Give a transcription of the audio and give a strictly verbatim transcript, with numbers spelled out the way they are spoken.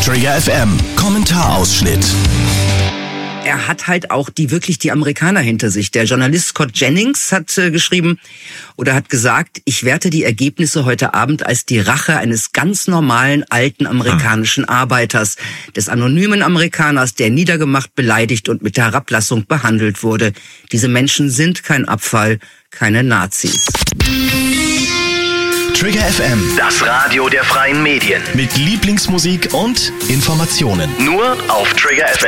Trigger F M, Kommentarausschnitt. Er hat halt auch die wirklich die Amerikaner hinter sich. Der Journalist Scott Jennings hat äh, geschrieben oder hat gesagt, ich werte die Ergebnisse heute Abend als die Rache eines ganz normalen alten amerikanischen Arbeiters, des anonymen Amerikaners, der niedergemacht, beleidigt und mit Herablassung behandelt wurde. Diese Menschen sind kein Abfall, keine Nazis. Trigger F M, Das Radio der freien Medien. mit Lieblingsmusik und Informationen. Nur auf Trigger F M.